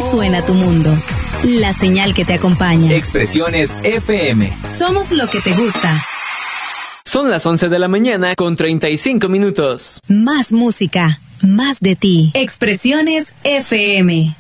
suena tu mundo. La señal que te acompaña. Expresiones FM. Somos lo que te gusta. Son las 11 de la mañana con 35 minutos. Más música, más de ti. Expresiones FM.